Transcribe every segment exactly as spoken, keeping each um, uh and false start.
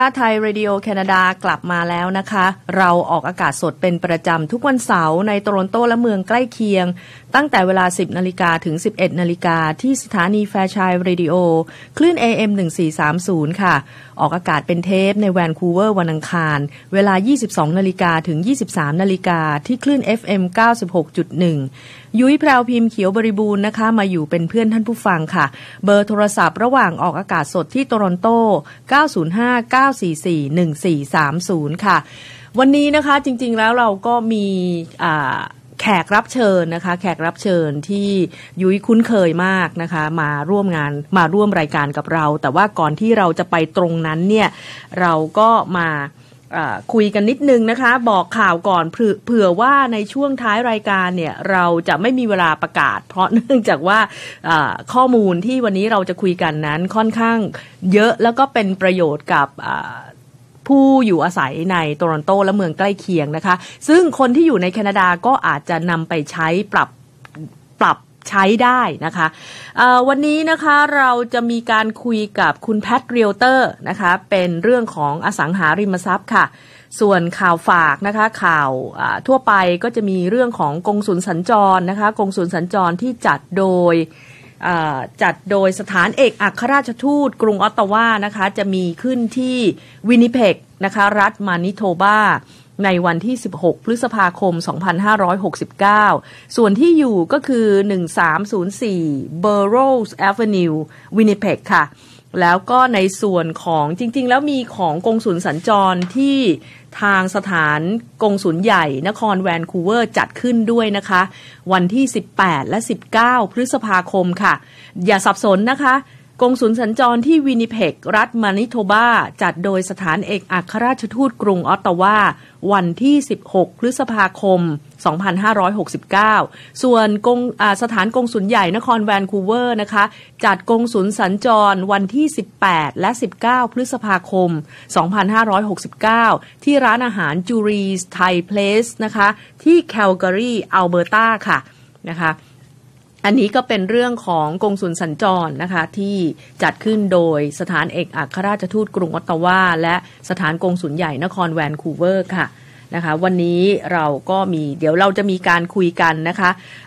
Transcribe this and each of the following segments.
ไทย Radio แคนาดากลับมาแล้วนะคะเราออกอากาศสดเป็นประจำทุกวันเสาร์ในโตรอนโตและเมืองใกล้เคียงตั้งแต่เวลา สิบนาฬิกา ถึง สิบเอ็ดนาฬิกาที่สถานีแฟร์ชัย Radio คลื่น เอ เอ็ม หนึ่งสี่สามศูนย์ ค่ะออกอากาศเป็นเทปในแวนคูเวอร์วันอังคารเวลา ยี่สิบสองนาฬิกา ถึง ยี่สิบสามนาฬิกาที่คลื่น เอฟ เอ็ม เก้าสิบหกจุดหนึ่ง ยุ้ยแพรวพิมพ์เขียวบริบูรณ์นะคะมาอยู่เป็นเพื่อนท่านผู้ฟังค่ะเบอร์โทรศัพท์ระหว่างออกอากาศสดที่โตรอนโตเก้า ศูนย์ ห้า เก้า สี่ สี่ หนึ่ง สี่ สาม ศูนย์ค่ะวันนี้นะคะจริงๆแล้วเราก็มีอ่าแขกรับเชิญนะคะแขกรับเชิญที่ยุ้ยคุ้นเคยมากนะคะมาร่วมงานมาร่วมรายการกับเราแต่ว่าก่อนที่เราจะไปตรงนั้นเนี่ยเราก็มาคุยกันนิดนึงนะคะบอกข่าวก่อนเผื่อว่าในช่วงท้ายรายการเนี่ยเราจะไม่มีเวลาประกาศเพราะเนื่องจากว่าข้อมูลที่วันนี้เราจะคุยกันนั้นค่อนข้างเยอะแล้วก็เป็นประโยชน์กับผู้อยู่อาศัยในโตรอนโตและเมืองใกล้เคียงนะคะซึ่งคนที่อยู่ในแคนาดาก็อาจจะนำไปใช้ปรับปรับใช้ได้นะคะวันนี้นะคะเราจะมีการคุยกับคุณแพทเรียลเตอร์นะคะเป็นเรื่องของอสังหาริมทรัพย์ค่ะส่วนข่าวฝากนะคะข่าวทั่วไปก็จะมีเรื่องของกงสุลสัญจรนะคะกงสุลสัญจรที่จัดโดยจัดโดยสถานเอกอัครราชทูตกรุงออตตาวานะคะจะมีขึ้นที่วินิเพกนะคะรัฐมานิโทบาในวันที่สิบหกพฤษภาคมสองพันห้าร้อยหกสิบเก้าส่วนที่อยู่ก็คือหนึ่งสามศูนย์สี่ Burroughs Avenue Winnipeg ค่ะแล้วก็ในส่วนของจริงๆแล้วมีของกงสุลสัญจรที่ทางสถานกงสุลใหญ่นครแวนคูเวอร์จัดขึ้นด้วยนะคะวันที่สิบแปดและสิบเก้าพฤษภาคมค่ะอย่าสับสนนะคะกงสุลสัญจรที่วินิเพกรัฐมานิโทบาจัดโดยสถานเอกอัครราชทูตกรุงออตตาวาวันที่สิบหกพฤษภาคมสองพันห้าร้อยหกสิบเก้าส่วนกงสถานกงสุลใหญ่นครแวนคูเวอร์นะคะจัดกงสุลสัญจรวันที่สิบแปดและสิบเก้าพฤษภาคมสองพันห้าร้อยหกสิบเก้าที่ร้านอาหารจูรีสไทยเพลสนะคะที่แคลการีอัลเบอร์ตาค่ะนะคะอันนี้ก็เป็นเรื่องของกงสุลสัญจรนะคะที่จัดขึ้นโดยสถานเอกอัครราชทูตกรุงออตตาวาและสถานกงสุลใหญ่นครแวนคูเวอร์ค่ะนะคะวันนี้เราก็มีเดี๋ยวเราจะมีการคุยกันนะคะ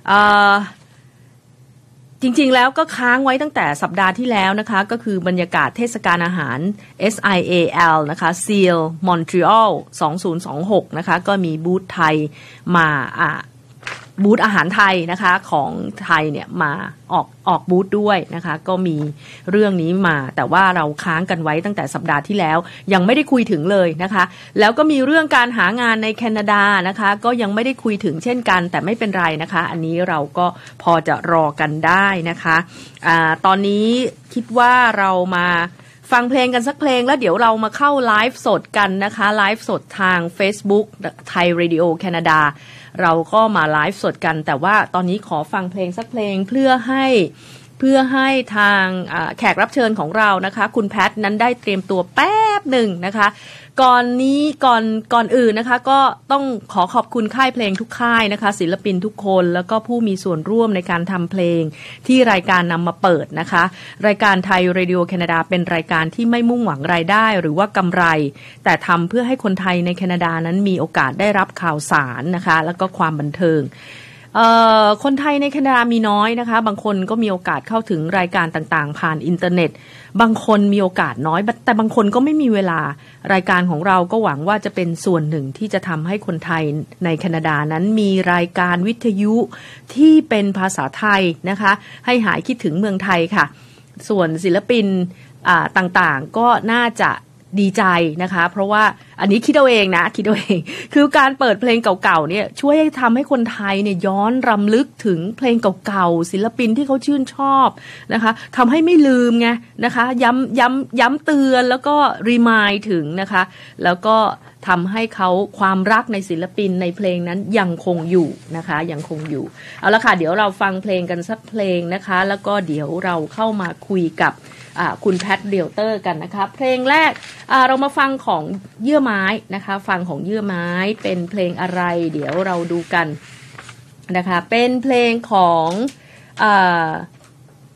จริงๆแล้วก็ค้างไว้ตั้งแต่สัปดาห์ที่แล้วนะคะก็คือบรรยากาศเทศกาลอาหาร เอส ไอ เอ แอล นะคะ ซี ไอ แอล Montreal สองพันยี่สิบหกนะคะก็มีบูธไทยมาอ่าบูธอาหารไทยนะคะของไทยเนี่ยมาออกออกบูธด้วยนะคะก็มีเรื่องนี้มาแต่ว่าเราค้างกันไว้ตั้งแต่สัปดาห์ที่แล้วยังไม่ได้คุยถึงเลยนะคะแล้วก็มีเรื่องการหางานในแคนาดานะคะก็ยังไม่ได้คุยถึงเช่นกันแต่ไม่เป็นไรนะคะอันนี้เราก็พอจะรอกันได้นะคะอ่าตอนนี้คิดว่าเรามาฟังเพลงกันสักเพลงแล้วเดี๋ยวเรามาเข้าไลฟ์สดกันนะคะไลฟ์สดทาง Facebook ไทย Radio แคนาดาเราก็มาไลฟ์สดกันแต่ว่าตอนนี้ขอฟังเพลงสักเพลงเพื่อให้เพื่อให้ทางแขกรับเชิญของเรานะคะคุณแพทนั้นได้เตรียมตัวแป๊บหนึ่งนะคะก่อนนี้ก่อนก่อนอื่นนะคะก็ต้องขอขอบคุณค่ายเพลงทุกค่ายนะคะศิลปินทุกคนแล้วก็ผู้มีส่วนร่วมในการทำเพลงที่รายการนำมาเปิดนะคะรายการไทย Radio แคนาดาเป็นรายการที่ไม่มุ่งหวังรายได้หรือว่ากำไรแต่ทำเพื่อให้คนไทยในแคนาดานั้นมีโอกาสได้รับข่าวสารนะคะแล้วก็ความบันเทิงเอ่อคนไทยในแคนาดามีน้อยนะคะบางคนก็มีโอกาสเข้าถึงรายการต่างๆผ่านอินเทอร์เน็ตบางคนมีโอกาสน้อยแต่บางคนก็ไม่มีเวลารายการของเราก็หวังว่าจะเป็นส่วนหนึ่งที่จะทำให้คนไทยในแคนาดานั้นมีรายการวิทยุที่เป็นภาษาไทยนะคะให้หายคิดถึงเมืองไทยค่ะส่วนศิลปินอ่าต่างๆก็น่าจะดีใจนะคะเพราะว่าอันนี้คิดเอาเองนะคิดเอาเองคือการเปิดเพลงเก่าๆเนี่ยช่วยให้ทำให้คนไทยเนี่ยย้อนรำลึกถึงเพลงเก่าๆศิลปินที่เขาชื่นชอบนะคะทำให้ไม่ลืมไงนะคะย้ำย้ำย้ำเตือนแล้วก็รีมายถึงนะคะแล้วก็ทำให้เขาความรักในศิลปินในเพลงนั้นยังคงอยู่นะคะยังคงอยู่เอาละค่ะเดี๋ยวเราฟังเพลงกันสักเพลงนะคะแล้วก็เดี๋ยวเราเข้ามาคุยกับคุณแพทเรียลเตอร์กันนะคะเพลงแรกเรามาฟังของเยื่อไม้นะคะฟังของเยื่อไม้เป็นเพลงอะไรเดี๋ยวเราดูกันนะคะเป็นเพลงของ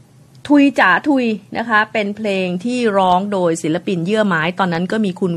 ทุยจ๋าทุยนะคะเป็นเพลงที่ร้องโดยศิลปินเยื่อไม้ตอนนั้นก็มีคุณ